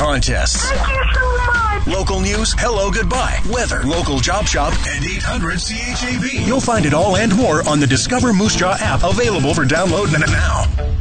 contests. Thank you so much. Local news, hello, goodbye, weather, local job shop, and 800 CHAB. You'll find it all and more on the Discover Moose Jaw app, available for download now.